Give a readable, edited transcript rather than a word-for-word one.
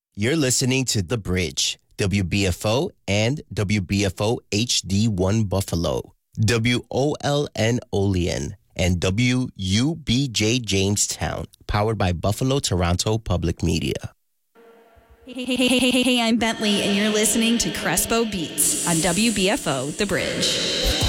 You're listening to The Bridge, WBFO and WBFO HD1 Buffalo, WOLN Olean, and WUBJ Jamestown, powered by Buffalo Toronto Public Media. Hey, I'm Bentley, and you're listening to Crespo Beats on WBFO The Bridge.